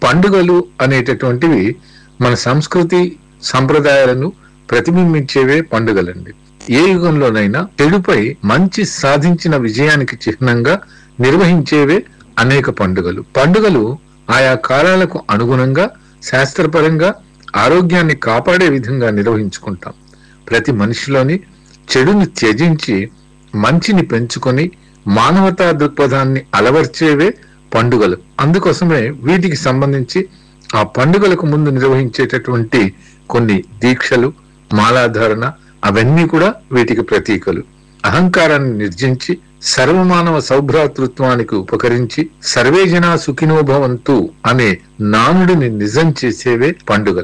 పండుగలు అనేటటువంటివి మన సంస్కృతి సంప్రదాయాలను ప్రతిబింబించేవే పండుగలండి. ఏ యుగంలోనైనా చెడుపై మంచి సాధించిన విజయానికి చిహ్నంగా నిర్వహించేవే అనేక పండుగలు. పండుగలు ఆయా కాలాలకు అనుగుణంగా శాస్త్రపరంగా ఆరోగ్యాన్ని కాపాడే విధంగా నిర్వహించుకుంటాం. ప్రతి మనిషిలోని చెడుని త్యజించి మంచిని పెంచుకొని మానవతా దృక్పథాన్ని అలవర్చేవే పండుగలు. అందుకోసమే వీటికి సంబంధించి ఆ పండుగలకు ముందు నిర్వహించేటటువంటి కొన్ని దీక్షలు, మాలాధారణ అవన్నీ కూడా వీటికి ప్రతీకలు. అహంకారాన్ని నిర్జించి సర్వమానవ సౌభ్రాతృత్వానికి ఉపకరించి సర్వే జనా సుఖినో భవంతు అనే నానుడిని నిజం చేసేవే పండుగలు.